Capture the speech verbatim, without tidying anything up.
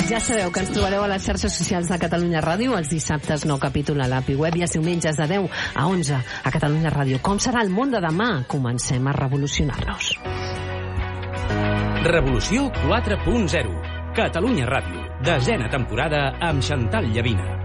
Ja sabeu que ens trobareu a les xarxes socials de Catalunya Ràdio, els dissabtes nou capítol a l'A P I Web i els diumenges de deu a onze a Catalunya Ràdio. Com serà el món de demà? Comencem a revolucionar-nos. Revolució quatre punt zero. Catalunya Ràdio. Desena temporada amb Xantal Llavina.